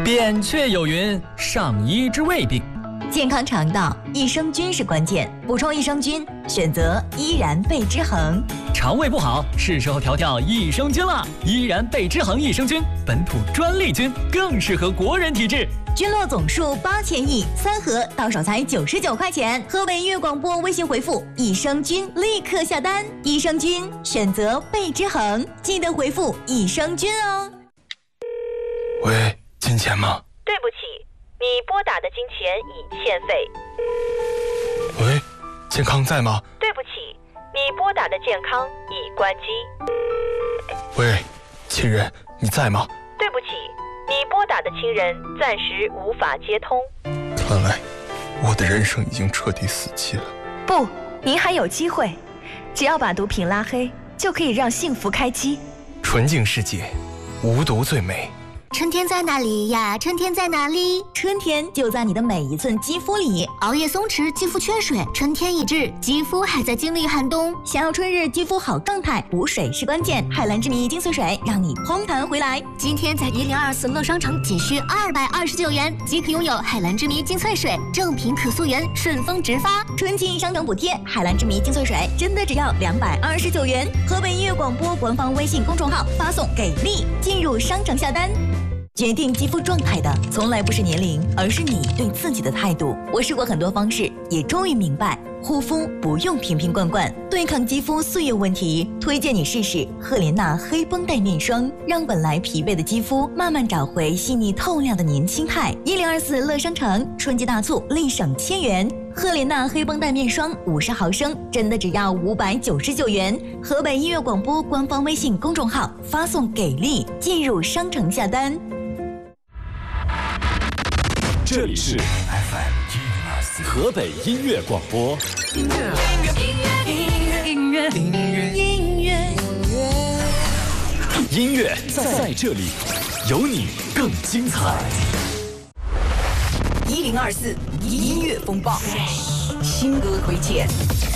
扁鹊有云：上医治未病。 健康肠道，益生菌是关键。补充益生菌，选择依然贝之恒。 肠胃不好，是时候调调益生菌了。依然贝之恒益生菌，本土专利菌，更适合国人体质。 菌落总数8000亿，3盒到手才99块钱。河北音乐广播微信回复益生菌，立刻下单。益生菌选择贝之恒，记得回复益生菌哦。 喂，金钱吗？ 对不起，你拨打的金钱已欠费。 喂，健康在吗？ 对不起，你拨打的健康已关机。 喂，亲人，你在吗？ 对不起，你拨打的亲人暂时无法接通。 看来我的人生已经彻底死机了。 不，您还有机会，只要把毒品拉黑，就可以让幸福开机。 纯净世界，无毒最美。 春天在哪里呀？春天在哪里？ 春天就在你的每一寸肌肤里。 熬夜松弛，肌肤缺水，春天已至，肌肤还在经历寒冬。 想要春日肌肤好状态，补水是关键。海蓝之谜精粹水让你嘭弹回来。 今天在1024乐商城仅需229元即可拥有海蓝之谜精粹水，正品可溯源，顺丰直发。 春季商城补贴，海蓝之谜精粹水真的只要229元。河北音乐广播官方微信公众号发送给力，进入商城下单。决定肌肤状态的从来不是年龄，而是你对自己的态度。我试过很多方式，也终于明白，护肤不用瓶瓶罐罐，对抗肌肤岁月问题，推荐你试试赫莲娜黑绷带面霜，让本来疲惫的肌肤慢慢找回细腻透亮的年轻态。1024乐商城春季大促，立省1000元。赫莲娜黑绷带面霜50毫升，真的只要599元。河北音乐广播官方微信公众号发送给力，进入商城下单。 这里是 FM 河北音乐广播。音乐在这里，有你更精彩。 1024音乐风暴，新歌推荐。